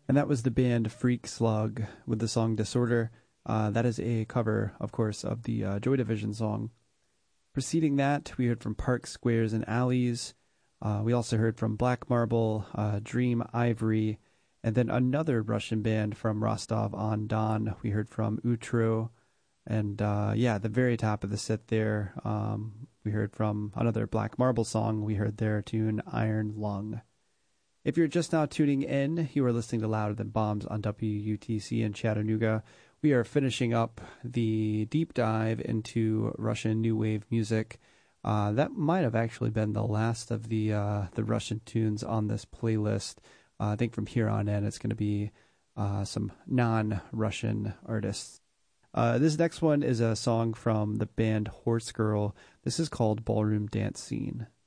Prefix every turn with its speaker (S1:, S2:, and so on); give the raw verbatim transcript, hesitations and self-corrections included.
S1: And that was the band Freak Slug with the song Disorder. Uh, that is a cover, of course, of the uh, Joy Division song. Preceding that, we heard from Parks, Squares, and Alleys. Uh, we also heard from Black Marble, uh, Dream Ivory, and then another Russian band from Rostov-on-Don. We heard from Utro. And uh, yeah, at the very top of the set there, um, we heard from another Black Marble song. We heard their tune Iron Lung. If you're just now tuning in, you are listening to Louder Than Bombs on W U T C in Chattanooga. We are finishing up the deep dive into Russian new wave music. Uh, that might have actually been the last of the uh, the Russian tunes on this playlist. Uh, I think from here on in, it's going to be uh, some non-Russian artists. Uh, this next one is a song from the band Horse Girl. This is called Ballroom Dance Scene.